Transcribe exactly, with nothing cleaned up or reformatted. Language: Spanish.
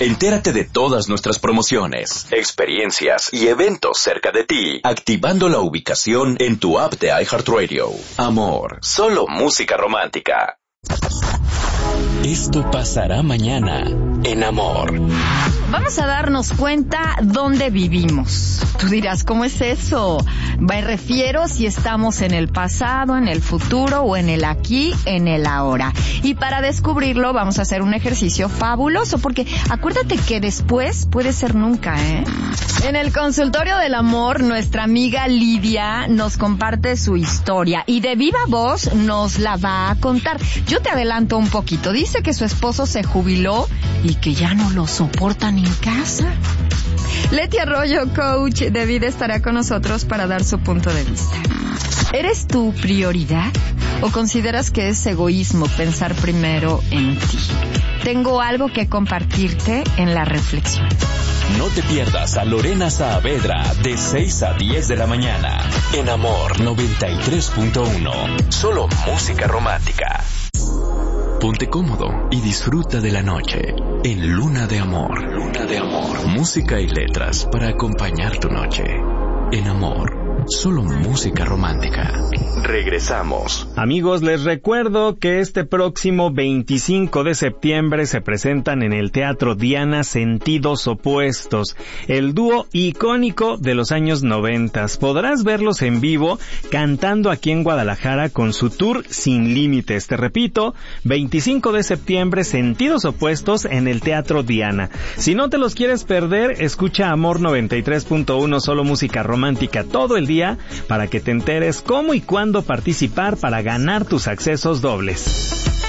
Entérate de todas nuestras promociones, experiencias y eventos cerca de ti, activando la ubicación en tu app de iHeartRadio. Amor, solo música romántica. Esto pasará mañana en Amor. Vamos a darnos cuenta dónde vivimos. Tú dirás, ¿cómo es eso? Me refiero si estamos en el pasado, en el futuro o en el aquí, en el ahora. Y para descubrirlo vamos a hacer un ejercicio fabuloso, porque acuérdate que después puede ser nunca, ¿eh? En el consultorio del amor, nuestra amiga Lidia nos comparte su historia y de viva voz nos la va a contar. Yo te adelanto un poquito. Dice que su esposo se jubiló y que ya no lo soportan en casa. Leti Arroyo, coach de vida, estará con nosotros para dar su punto de vista. ¿Eres tu prioridad o consideras que es egoísmo pensar primero en ti? Tengo algo que compartirte en la reflexión. No te pierdas a Lorena Saavedra de seis a diez de la mañana en Amor noventa y tres punto uno. Solo música romántica. Ponte cómodo y disfruta de la noche en Luna de Amor. Luna de Amor. Música y letras para acompañar tu noche. En Amor. Solo música romántica. Regresamos. Amigos, les recuerdo que este próximo veinticinco de septiembre se presentan en el Teatro Diana Sentidos Opuestos, el dúo icónico de los años noventas. Podrás verlos en vivo cantando aquí en Guadalajara con su tour Sin Límites. Te repito, veinticinco de septiembre, Sentidos Opuestos en el Teatro Diana. Si no te los quieres perder, escucha Amor noventa y tres punto uno, solo música romántica todo el día para que te enteres cómo y cuándo participar para ganar tus accesos dobles.